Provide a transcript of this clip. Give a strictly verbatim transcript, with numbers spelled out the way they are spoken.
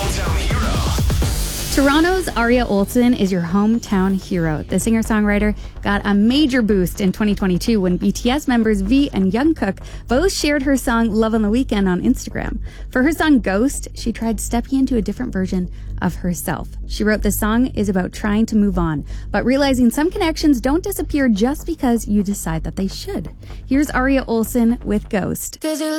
hometown hero. Toronto's Aria Olson is your hometown hero. The singer-songwriter got a major boost in twenty twenty-two when B T S members V and Jungkook both shared her song Love on the Weekend on Instagram. For her song Ghost, she tried stepping into a different version of herself. She wrote the song is about trying to move on, but realizing some connections don't disappear just because you decide that they should. Here's Aria Olson with Ghost.